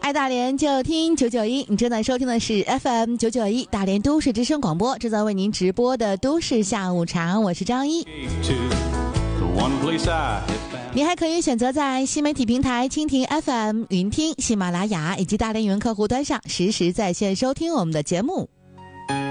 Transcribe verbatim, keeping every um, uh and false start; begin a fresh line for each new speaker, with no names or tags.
爱大连就听九九一，你正在收听的是 F M 九九一大连都市之声广播，正在为您直播的都市下午茶，我是张一。你还可以选择在新媒体平台蜻蜓 F M、云听、喜马拉雅以及大连云客户端上实时在线收听我们的节目。